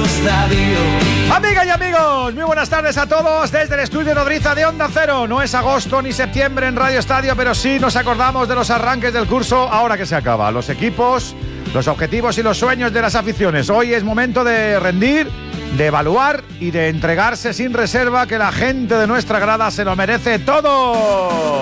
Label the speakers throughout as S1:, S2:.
S1: Amigas y amigos, muy buenas tardes a todos desde el estudio Nodriza de Onda Cero. No es agosto ni septiembre en Radio Estadio, pero sí nos acordamos de los arranques del curso ahora que se acaba. Los equipos, los objetivos y los sueños de las aficiones. Hoy es momento de rendir, de evaluar y de entregarse sin reserva, que la gente de nuestra grada se lo merece todo.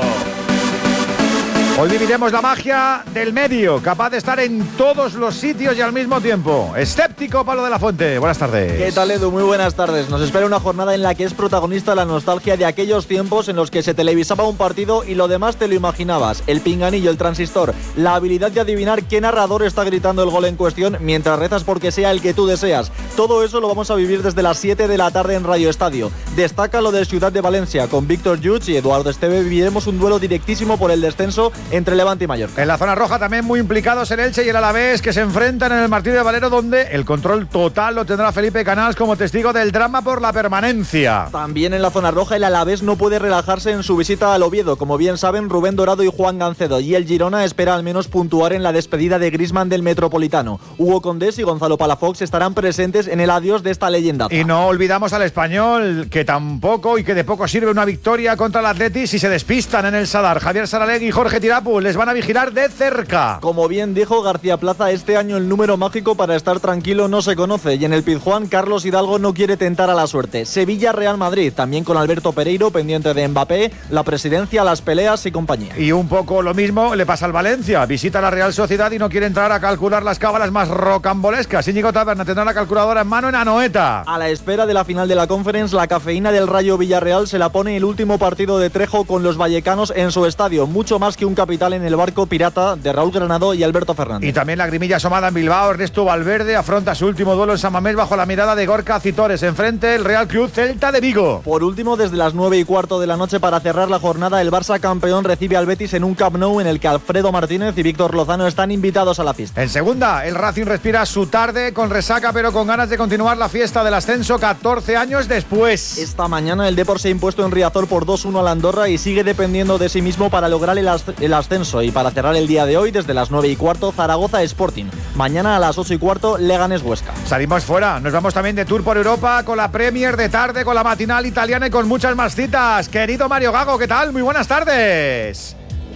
S1: Hoy viviremos la magia del medio, capaz de estar en todos los sitios y al mismo tiempo. Escéptico, Pablo de la Fuente. Buenas tardes.
S2: ¿Qué tal, Edu? Muy buenas tardes. Nos espera una jornada en la que es protagonista la nostalgia de aquellos tiempos en los que se televisaba un partido y lo demás te lo imaginabas. El pinganillo, el transistor, la habilidad de adivinar qué narrador está gritando el gol en cuestión mientras rezas porque sea el que tú deseas. Todo eso lo vamos a vivir desde las 7 de la tarde en Radio Estadio. Destaca lo de Ciudad de Valencia. Con Víctor Yuch y Eduardo Esteve viviremos un duelo directísimo por el descenso entre Levante y Mallorca.
S1: En la zona roja también muy implicados el Elche y el Alavés, que se enfrentan en el Martín de Valero, donde el control total lo tendrá Felipe Canals como testigo del drama por la permanencia.
S2: También en la zona roja el Alavés no puede relajarse en su visita al Oviedo. Como bien saben, Rubén Dorado y Juan Gancedo, y el Girona espera al menos puntuar en la despedida de Griezmann del Metropolitano. Hugo Condés y Gonzalo Palafox estarán presentes en el adiós de esta leyenda.
S1: Y no olvidamos al Español, que tampoco y que de poco sirve una victoria contra el Atleti si se despistan en el Sadar. Javier Saralegui y Jorge Tirapu les van a vigilar de cerca.
S2: Como bien dijo García Plaza, este año el número mágico para estar tranquilo no se conoce, y en el Pizjuán Carlos Hidalgo no quiere tentar a la suerte. Sevilla-Real Madrid, también con Alberto Pereiro pendiente de Mbappé, la presidencia, las peleas y compañía.
S1: Y un poco lo mismo le pasa al Valencia. Visita la Real Sociedad y no quiere entrar a calcular las cábalas más rocambolescas. Íñigo Taberna tendrá la calculadora en mano en Anoeta.
S2: A la espera de la final de la Conference, la cafeína del Rayo Villarreal se la pone el último partido de Trejo con los vallecanos en su estadio, mucho más que un capital en el barco pirata de Raúl Granado y Alberto Fernández.
S1: Y también la grimilla asomada en Bilbao. Ernesto Valverde afronta su último duelo en San Mamés bajo la mirada de Gorka Citores. Enfrente el Real Club Celta de Vigo.
S2: Por último, desde las 9:15 de la noche para cerrar la jornada, el Barça campeón recibe al Betis en un Camp Nou en el que Alfredo Martínez y Víctor Lozano están invitados a la fiesta.
S1: En segunda, el Racing respira su tarde con resaca pero con ganas de continuar la fiesta del ascenso 14 años después.
S2: Esta mañana el Depor se ha impuesto en Riazor por 2-1 al Andorra y sigue dependiendo de sí mismo para lograr el ascenso. Y para cerrar el día de hoy, desde las 9:15, Zaragoza Sporting. Mañana a las 8:15, Leganés Huesca.
S1: Salimos fuera, nos vamos también de tour por Europa con la Premier de tarde, con la matinal italiana y con muchas más citas. Querido Mario Gago, ¿qué tal? Muy buenas tardes.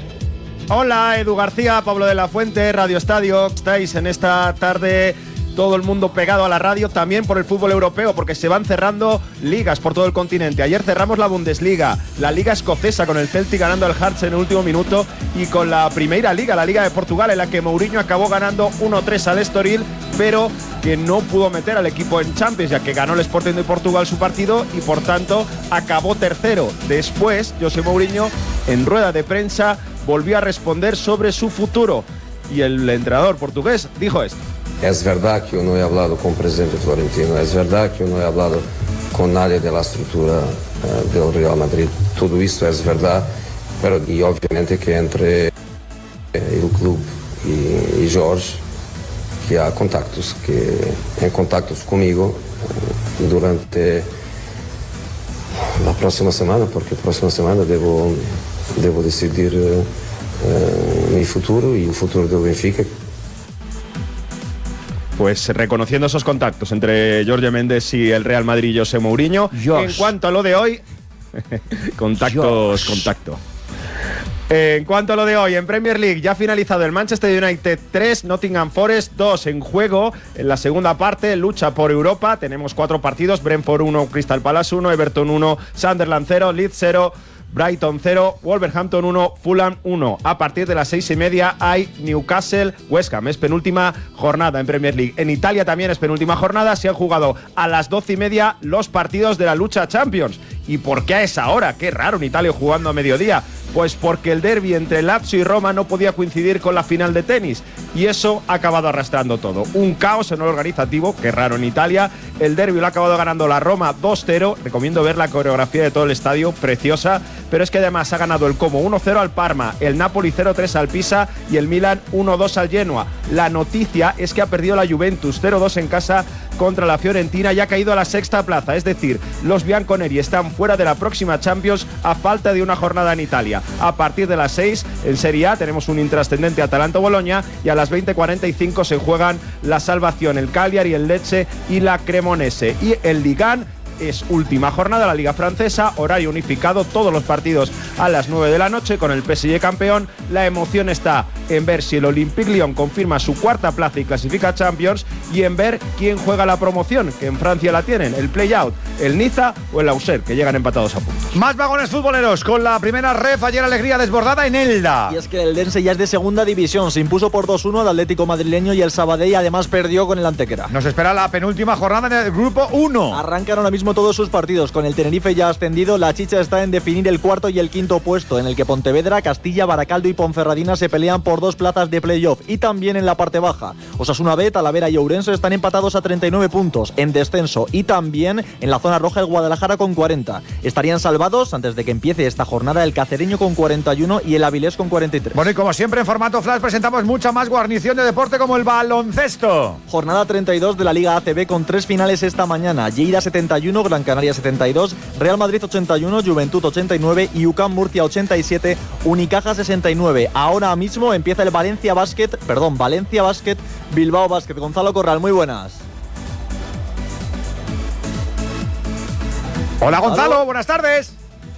S3: Hola, Edu García, Pablo de la Fuente, Radio Estadio. Estáis en esta tarde todo el mundo pegado a la radio, también por el fútbol europeo, porque se van cerrando ligas por todo el continente. Ayer cerramos la Bundesliga, la Liga Escocesa con el Celtic ganando al Hearts en el último minuto, y con la Primeira Liga, la Liga de Portugal, en la que Mourinho acabó ganando 1-3 al Estoril, pero que no pudo meter al equipo en Champions, ya que ganó el Sporting de Portugal su partido y por tanto acabó tercero. Después, José Mourinho, en rueda de prensa, volvió a responder sobre su futuro, y el entrenador portugués dijo esto.
S4: Es verdad que yo no he hablado con el presidente Florentino, es verdad que yo no he hablado con nadie de la estructura del Real Madrid. Todo esto es verdad, pero y obviamente que entre el club y Jorge, que hay contactos, que en contactos conmigo durante la próxima semana, porque la próxima semana debo decidir mi futuro y el futuro del Benfica.
S3: Pues reconociendo esos contactos entre Jorge Méndez y el Real Madrid y José Mourinho. En cuanto a lo de hoy, contacto. En cuanto a lo de hoy, en Premier League ya ha finalizado el Manchester United 3, Nottingham Forest 2 en juego. En la segunda parte, lucha por Europa. Tenemos 4 partidos: Brentford 1, Crystal Palace 1, Everton 1, Sunderland 0, Leeds 0, Brighton 0, Wolverhampton 1, Fulham 1. A partir de las 6:30 hay Newcastle West Ham. Es penúltima jornada en Premier League. En Italia también es penúltima jornada. Se han jugado a las 12:30 los partidos de la lucha Champions. ¿Y por qué a esa hora? Qué raro en Italia jugando a mediodía. Pues porque el derbi entre Lazio y Roma no podía coincidir con la final de tenis, y eso ha acabado arrastrando todo. Un caos en el organizativo, qué raro en Italia. El derbi lo ha acabado ganando la Roma 2-0. Recomiendo ver la coreografía de todo el estadio, preciosa. Pero es que además ha ganado el Como 1-0 al Parma, el Napoli 0-3 al Pisa y el Milan 1-2 al Genoa. La noticia es que ha perdido la Juventus 0-2 en casa contra la Fiorentina y ha caído a la 6ª plaza. Es decir, los bianconeri están fuera de la próxima Champions a falta de una jornada en Italia. A partir de las 6 en Serie A tenemos un intrascendente Atalanta-Bologna y a las 20:45 se juegan la salvación, el Cagliari, el Lecce y la Cremonese. Y el Ligue 1 es última jornada, la Liga Francesa, horario unificado, todos los partidos a las 9 de la noche con el PSG campeón. La emoción está en ver si el Olympique Lyon confirma su 4ª plaza y clasifica a Champions, y en ver quién juega la promoción, que en Francia la tienen, el play-out, el Niza o el Auxerre, que llegan empatados a puntos.
S1: Más vagones futboleros con la primera ref, ayer alegría desbordada en Elda.
S2: Y es que el Dense ya es de segunda división, se impuso por 2-1 al Atlético madrileño y el Sabadell además perdió con el Antequera.
S1: Nos espera la penúltima jornada en el grupo 1.
S2: Arrancan ahora mismo todos sus partidos, con el Tenerife ya ascendido. La chicha está en definir el 4º y el 5º puesto, en el que Pontevedra, Castilla, Baracaldo y Ponferradina se pelean por 2 plazas de playoff. Y también en la parte baja, Osasuna B, Talavera y Ourense están empatados a 39 puntos en descenso, y también en la zona roja el Guadalajara con 40. Estarían salvados antes de que empiece esta jornada el Cacereño con 41 y el Avilés con 43.
S1: Bueno, y como siempre en formato flash presentamos mucha más guarnición de deporte como el baloncesto.
S2: Jornada 32 de la Liga ACB con 3 finales esta mañana. Lleida 71, Gran Canaria 72, Real Madrid 81, Juventud 89 y UCAM Murcia 87, Unicaja 69. Ahora mismo empieza el Valencia Basket, Bilbao Basket. Gonzalo Corral, muy buenas.
S1: Hola Gonzalo,
S2: ¿Aló?
S1: buenas tardes.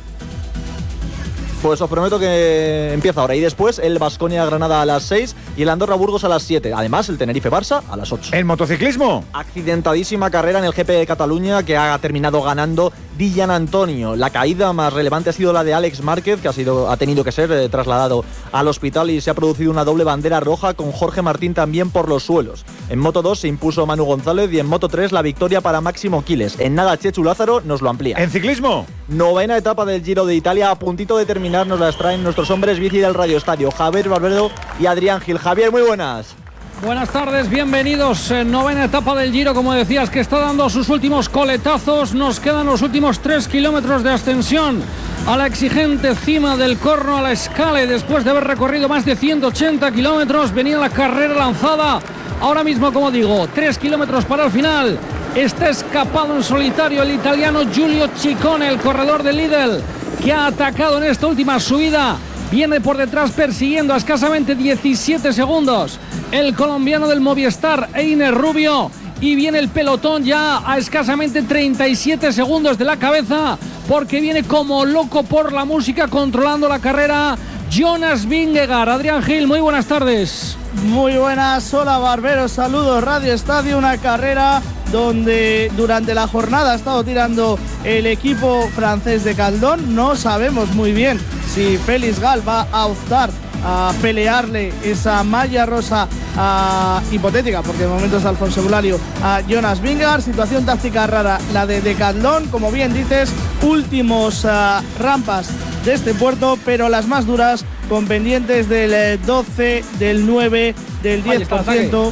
S2: Pues os prometo que empieza ahora. Y después el Baskonia-Granada a las 6 y el Andorra-Burgos a las 7. Además, el Tenerife-Barça a las 8.
S1: En motociclismo.
S2: Accidentadísima carrera en el GP de Cataluña que ha terminado ganando Dillan Antonio. La caída más relevante ha sido la de Alex Márquez, que ha tenido que ser trasladado al hospital, y se ha producido una doble bandera roja con Jorge Martín también por los suelos. En Moto 2 se impuso Manu González y en Moto 3 la victoria para Máximo Quiles. En nada, Chechu Lázaro nos lo amplía.
S1: En ciclismo.
S2: Novena etapa del Giro de Italia, a puntito de terminar, nos las traen nuestros hombres bici del Radio Estadio, Javier Barbero y Adrián Gil. Javier, muy buenas.
S5: Buenas tardes, bienvenidos. Novena etapa del Giro, como decías, que está dando sus últimos coletazos. Nos quedan los últimos 3 kilómetros de ascensión a la exigente cima del Corno a la Scale. Después de haber recorrido más de 180 kilómetros, venía la carrera lanzada. Ahora mismo, como digo, 3 kilómetros para el final. Está escapado en solitario el italiano Giulio Ciccone, el corredor de Lidl, que ha atacado en esta última subida. Viene por detrás persiguiendo a escasamente 17 segundos el colombiano del Movistar, Einer Rubio. Y viene el pelotón ya a escasamente 37 segundos de la cabeza, porque viene como loco por la música controlando la carrera Jonas Vingegaard. Adrián Gil, muy buenas tardes.
S6: Muy buenas, hola Barbero, saludos Radio Estadio. Una carrera donde durante la jornada ha estado tirando el equipo francés de Caldón. No sabemos muy bien si Félix Gal va a optar a pelearle esa malla rosa hipotética, porque de momento es Alfonso Eulario, a Jonas Vingegaard. Situación táctica rara la de Decathlon, como bien dices, últimos rampas de este puerto, pero las más duras, con pendientes del 12, del 9, del 10%.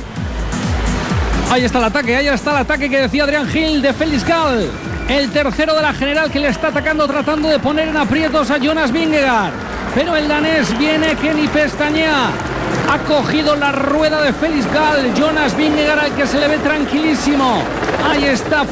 S5: Ahí está el ataque que decía Adrián Gil de Félix Gal, el tercero de la general, que le está atacando, tratando de poner en aprietos a Jonas Vingegaard. Pero el danés viene que ni pestañea. Ha cogido la rueda de Félix Gal. Jonas Vingegaard, al que se le ve tranquilísimo. Ahí está